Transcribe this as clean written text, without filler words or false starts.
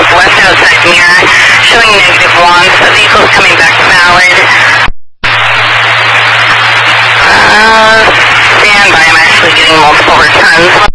left outside mirror, showing -1. The vehicle's coming back valid. Stand by, I'm actually getting multiple returns.